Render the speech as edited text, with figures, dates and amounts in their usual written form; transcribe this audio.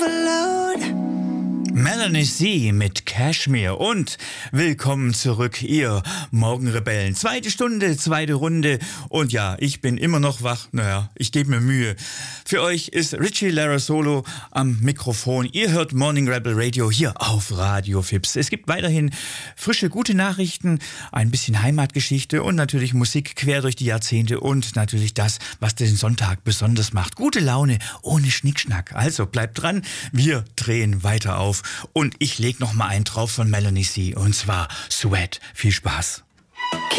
Melanie C. mit Kashmir und willkommen zurück, ihr Morgenrebellen. Zweite Stunde, zweite Runde und ja, ich bin immer noch wach. Naja, ich gebe mir Mühe. Für euch ist Richie Larasolo am Mikrofon. Ihr hört Morning Rebel Radio hier auf Radio Fips. Es gibt weiterhin frische, gute Nachrichten, ein bisschen Heimatgeschichte und natürlich Musik quer durch die Jahrzehnte und natürlich das, was den Sonntag besonders macht. Gute Laune ohne Schnickschnack. Also bleibt dran, wir drehen weiter auf. Und ich leg noch mal einen drauf von Melanie C. Und zwar Sweat. Viel Spaß.